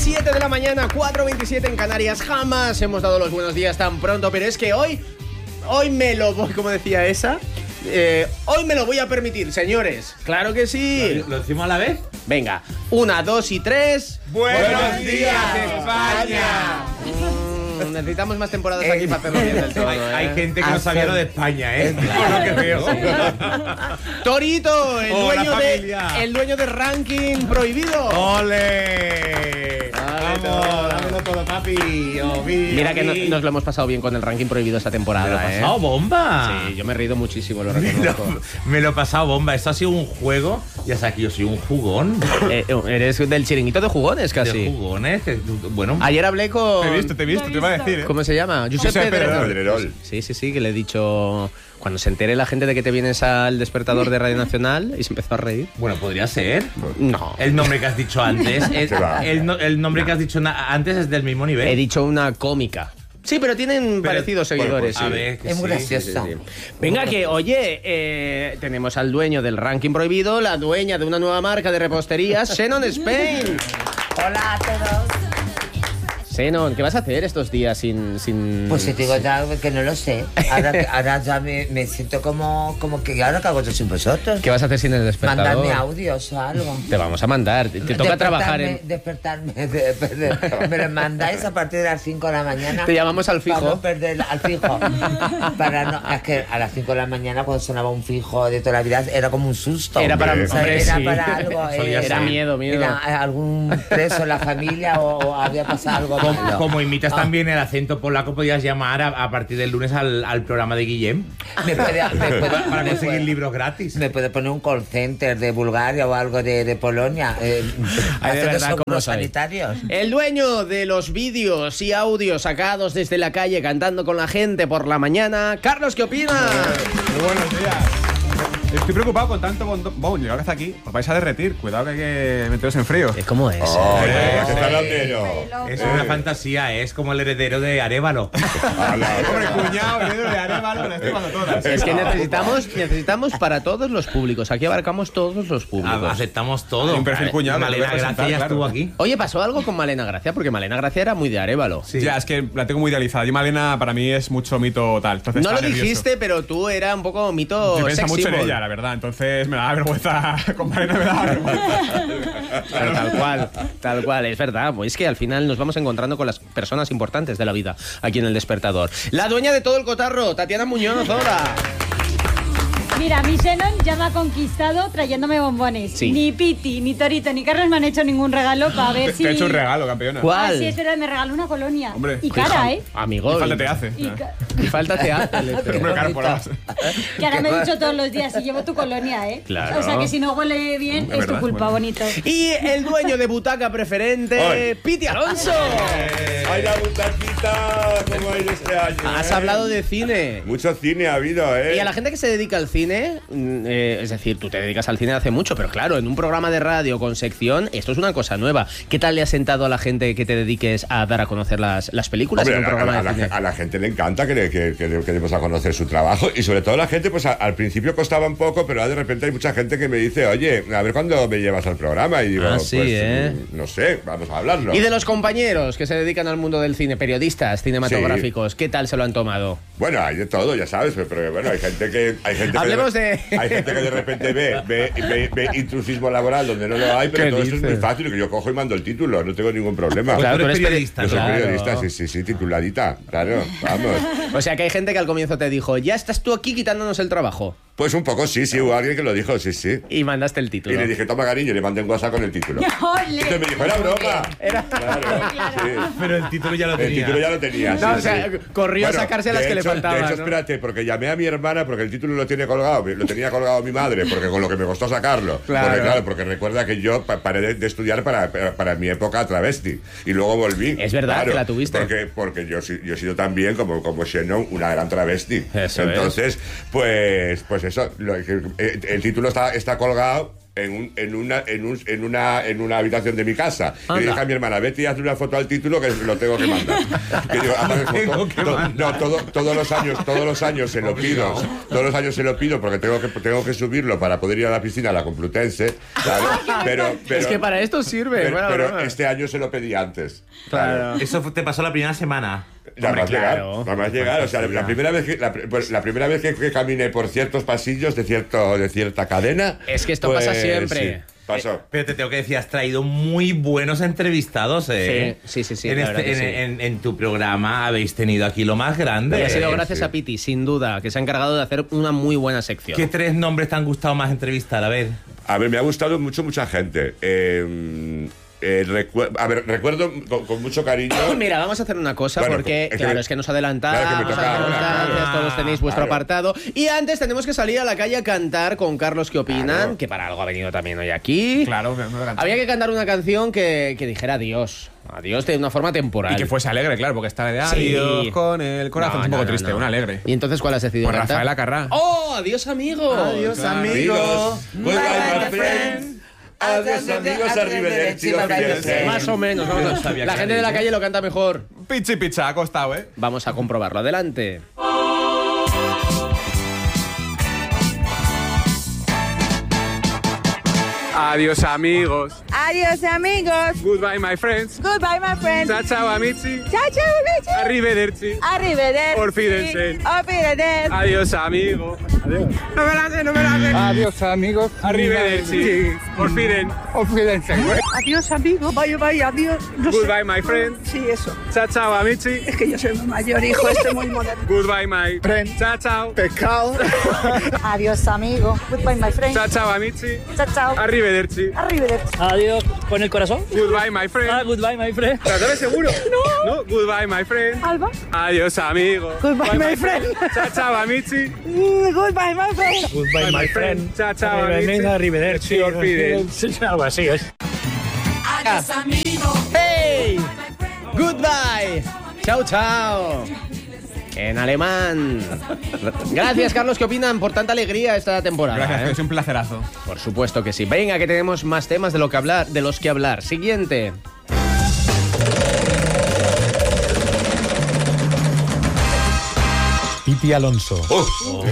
7 de la mañana, 4:27 en Canarias. Jamás hemos dado los buenos días tan pronto, pero es que hoy me lo voy, como decía esa, hoy me lo voy a permitir, señores. Claro que sí. ¿Lo decimos a la vez? Venga, 1, 2 y 3. ¡Buenos días, España! Necesitamos más temporadas aquí para hacerlo bien del todo. Hay gente que no sabía lo de España, por lo que veo. Torito, el dueño de Ranking Prohibido. ¡Ole! Vamos, dámelo todo, papi. Mira que nos lo hemos pasado bien con el Ranking Prohibido esta temporada. Me lo he pasado bomba. Sí, yo me he reído muchísimo, lo reconozco. Me lo he pasado bomba. Esto ha sido un juego. Ya sabes que yo soy un jugón. Eres del chiringuito de jugones, casi. De jugones. Bueno. Ayer hablé con... Te he visto, te iba a decir. ¿Cómo se llama? Josep Pedrerol. Sí, que le he dicho... Cuando se entere la gente de que te vienes al despertador de Radio Nacional, y se empezó a reír. Bueno, podría ser. No. El nombre que has dicho antes. El nombre que has dicho antes es del mismo nivel. He dicho una cómica. Sí, pero tienen parecidos seguidores. A ver, que es muy graciosa. Sí. Venga, que, oye, tenemos al dueño del Ranking Prohibido, la dueña de una nueva marca de reposterías, Shannon Spain. Hola a todos. Shannon, ¿qué vas a hacer estos días sin...? Pues te digo ya que no lo sé. Ahora ya me siento como que ahora cago yo sin vosotros. ¿Qué vas a hacer sin el despertador? Mandarme audios o algo. Te vamos a mandar. Te toca trabajar en... Despertarme. Me lo mandáis a partir de las 5 de la mañana. Te llamamos al fijo. Para no perder al fijo. Es que a las 5 de la mañana cuando sonaba un fijo de toda la vida era como un susto. Era para, para algo. Era miedo. Era algún preso en la familia o había pasado algo. Como imitas también el acento polaco, podías llamar a partir del lunes al programa de Guillem. Para conseguir libros gratis. Me puede poner un call center de Bulgaria o algo de Polonia. De seguros sanitarios. El dueño de los vídeos y audios sacados desde la calle cantando con la gente por la mañana, Carlos, ¿qué opinas? Muy buenos días. Estoy preocupado con tanto bondón. Llegado hasta aquí, os vais a derretir. Cuidado que hay que meteros en frío. ¿Cómo es? Es una fantasía, es como el heredero de Arévalo. Hombre, cuñado, heredero de Arévalo, la estoy dando todas. Es que necesitamos para todos los públicos. Aquí abarcamos todos los públicos. Aceptamos todo. Un perfil cuñado. Malena Gracia ya estuvo aquí. Oye, ¿pasó algo con Malena Gracia? Porque Malena Gracia era muy de Arévalo. Sí. Ya, es que la tengo muy idealizada. Y Malena para mí es mucho mito tal. Entonces, no lo dijiste, pero tú era un poco mito. Yo pienso mucho en symbol. ella, la verdad. Entonces me da vergüenza. Con Malena me da vergüenza. Pero tal cual, es verdad. Pues es que al final nos vamos encontrando con las personas importantes de la vida aquí en El Despertador. La dueña de todo el cotarro, Tatiana Muñoz, hola. Mira, mi Shannon ya me ha conquistado trayéndome bombones. Sí. Ni Piti, ni Torito, ni Carlos me han hecho ningún regalo para ver si... Te he hecho un regalo, campeona. ¿Cuál? Ah, sí, es verdad, me regaló una colonia. Hombre, y cara, ¿eh? Amigo. Y falta te hace. Y falta te hace. Hombre, caro por más. Que ahora me he dicho todos los días, si llevo tu colonia, ¿eh? Claro. O sea que si no huele bien, es tu culpa, bonito. Y el dueño de butaca preferente, Piti Alonso. ¡Ay, la butaquita! ¿Cómo ha ido este año? Has hablado de cine. Mucho cine ha habido, ¿eh? Y a la gente que se dedica al cine, es decir, tú te dedicas al cine hace mucho, pero claro, en un programa de radio con sección, esto es una cosa nueva. ¿Qué tal le ha sentado a la gente que te dediques a dar a conocer las películas? Hombre, en un programa de cine? a la gente le encanta que demos a conocer su trabajo, y sobre todo la gente, pues al principio costaba un poco, pero de repente hay mucha gente que me dice, oye, a ver cuándo me llevas al programa, y digo, sí, pues no sé, vamos a hablarlo. Y de los compañeros que se dedican al mundo del cine, periodistas cinematográficos, ¿qué tal se lo han tomado? Bueno, hay de todo, ya sabes, pero bueno, hay gente que hay gente que de repente ve intrusismo laboral donde no lo hay, pero todo eso es muy fácil, que yo cojo y mando el título, no tengo ningún problema. Claro, tú eres periodista. Yo soy periodista, sí, tituladita, claro, vamos. O sea que hay gente que al comienzo te dijo, ya estás tú aquí quitándonos el trabajo. Pues un poco sí, hubo alguien que lo dijo, sí. Y mandaste el título. Y le dije, toma cariño, y le mandé un WhatsApp con el título. ¡Ole! Entonces me dijo, era broma. Claro. Sí. Pero el título ya lo tenía. El título ya lo tenía, No, o sea, corrió a sacarse las que le faltaban. De hecho, ¿no? espérate, porque llamé a mi hermana porque el título lo tenía colgado mi madre, porque con lo que me costó sacarlo. Claro. Porque recuerda que yo paré de estudiar para mi época travesti, y luego volví. Es verdad que la tuviste. Porque yo he sido también, como Shannon, una gran travesti. Eso entonces, pues eso, el título está colgado en una habitación de mi casa. Y le dije a mi hermana, vete y hazle una foto al título que lo tengo que mandar. Que digo, todos los años se lo pido. Todos los años se lo pido porque tengo que subirlo para poder ir a la piscina a la Complutense. Pero es que para esto sirve. Pero este año se lo pedí antes. Claro. Eso te pasó la primera semana. Nada más llegar. O sea, la primera vez que caminé por ciertos pasillos de cierta cadena. Es que esto pasa siempre. Sí, pasó. Pero te tengo que decir, has traído muy buenos entrevistados, ¿eh? Sí. En tu programa habéis tenido aquí lo más grande. Y ha sido gracias a Piti, sin duda, que se ha encargado de hacer una muy buena sección. ¿Qué 3 nombres te han gustado más entrevistar? A ver, me ha gustado mucha gente. Recuerdo con mucho cariño. Mira, vamos a hacer una cosa, porque es que nos adelantamos, todos tenéis vuestro apartado. Y antes tenemos que salir a la calle a cantar con Carlos ¿Qué opinan? Que para algo ha venido también hoy aquí. Claro, había que cantar una canción que dijera adiós. Adiós de una forma temporal. Y que fuese alegre, claro, porque está de adiós con el corazón un poco triste, una alegre. ¿Y entonces cuál has decidido Pues cantar? Rafael Acarrá. ¡Oh, adiós amigo! Adiós amigos. Goodbye my friend. Adiós amigos, arrivederci. Más o menos, vamos. La gente de la calle lo canta mejor. Pichi picha, ha costado, ¿eh? Vamos a comprobarlo. Adelante. Adiós amigos. Adiós amigos. Goodbye my friends. Goodbye my friends. Ciao ciao amici. Ciao ciao amici. Arrivederci. Arrivederci. Auf Wiedersehen. Auf Wiedersehen. Adiós amigos. Adiós. No me la hacen. Adiós amigos. Arrivederci. Auf Wiedersehen. Auf Wiedersehen. Adiós amigos. Bye, adiós. No sé. Goodbye my friend. Sí, eso. Ciao ciao amici. Es que yo soy muy mayor, hijo. Estoy muy moderno. Goodbye my friend. Ciao ciao. Pescado. Adiós amigos. Goodbye my friend. Ciao ciao amici. Ciao ciao. Arrivederci. Arrivederci. Adiós con el corazón. Goodbye my friend. Goodbye, my friend. ¿Estás seguro? No. Goodbye my friend. Alba. Adiós amigo. Goodbye my friend. Ciao ciao amici. Goodbye my friend. Goodbye, my friend. Ciao ciao amici. Arrivederci. Algo así es. Adiós amigos. ¡Hey! Goodbye. Chao, chao. En alemán. Gracias, Carlos. ¿Qué opinan por tanta alegría esta temporada? Gracias, es un placerazo. Por supuesto que sí. Venga, que tenemos más temas de los que hablar. Siguiente. Piti Alonso.